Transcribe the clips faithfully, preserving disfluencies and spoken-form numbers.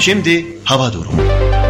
Şimdi hava durumu.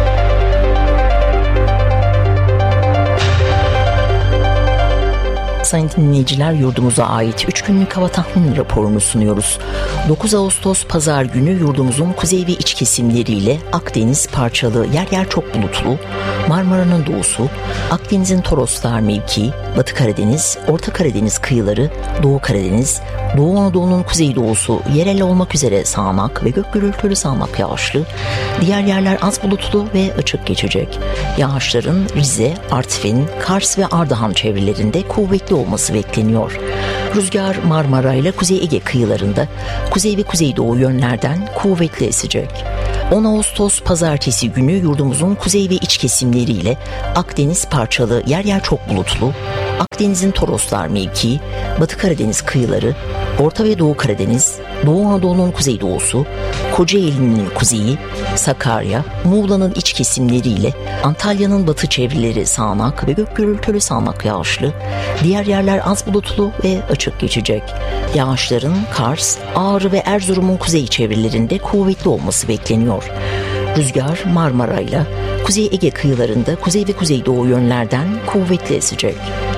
Sayın dinleyiciler, yurdumuza ait üç günlük hava tahmini raporunu sunuyoruz. dokuz Ağustos Pazar günü yurdumuzun kuzey ve iç kesimleriyle Akdeniz parçalı, yer yer çok bulutlu, Marmara'nın doğusu, Akdeniz'in Toroslar mevkii, Batı Karadeniz, Orta Karadeniz kıyıları, Doğu Karadeniz, Doğu Anadolu'nun kuzeydoğusu yerel olmak üzere sağanak ve gök gürültülü sağanak yağışlı, diğer yerler az bulutlu ve açık geçecek. Yağışların Rize, Artvin, Kars ve Ardahan çevrelerinde kuvvetli olması bekleniyor. Rüzgar Marmara ile Kuzey Ege kıyılarında kuzey ve kuzeydoğu yönlerden kuvvetli esecek. on Ağustos Pazartesi günü yurdumuzun kuzey ve iç kesimleriyle Akdeniz parçalı, yer yer çok bulutlu, Akdeniz'in Toroslar mevkii, Batı Karadeniz kıyıları, Orta ve Doğu Karadeniz, Doğu Anadolu'nun kuzeydoğusu, Kocaeli'nin kuzeyi, Sakarya, Muğla'nın iç kesimleriyle Antalya'nın batı çevreleri sağanak ve gök gürültülü sağanak yağışlı, diğer yerler az bulutlu ve açık geçecek. Yağışların Kars, Ağrı ve Erzurum'un kuzey çevrelerinde kuvvetli olması bekleniyor. Rüzgar Marmara ile Kuzey Ege kıyılarında kuzey ve kuzeydoğu yönlerden kuvvetli esecek.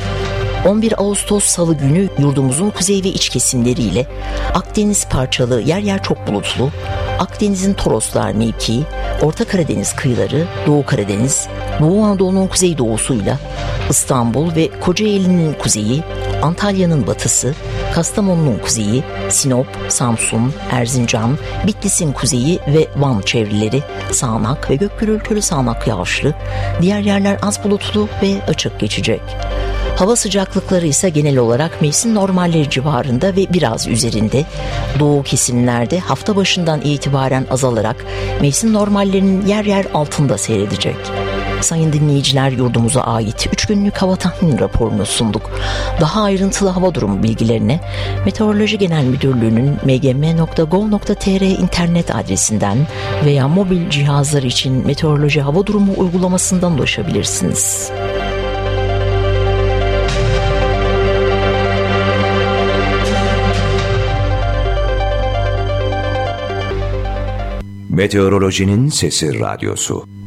on bir Ağustos Salı günü yurdumuzun kuzey ve iç kesimleriyle Akdeniz parçalı, yer yer çok bulutlu, Akdeniz'in Toroslar mevkii, Orta Karadeniz kıyıları, Doğu Karadeniz, Doğu Anadolu'nun kuzeydoğusuyla İstanbul ve Kocaeli'nin kuzeyi, Antalya'nın batısı, Kastamonu'nun kuzeyi, Sinop, Samsun, Erzincan, Bitlis'in kuzeyi ve Van çevreleri sağanak ve gök gürültülü sağanak yağışlı, diğer yerler az bulutlu ve açık geçecek. Hava sıcaklıkları ise genel olarak mevsim normalleri civarında ve biraz üzerinde. Doğu kesimlerde hafta başından itibaren azalarak mevsim normallerinin yer yer altında seyredecek. Sayın dinleyiciler, yurdumuza ait üç günlük hava tahmini raporunu sunduk. Daha ayrıntılı hava durumu bilgilerine Meteoroloji Genel Müdürlüğü'nün m g m nokta gov nokta t r internet adresinden veya mobil cihazlar için meteoroloji hava durumu uygulamasından ulaşabilirsiniz. Meteorolojinin Sesi Radyosu.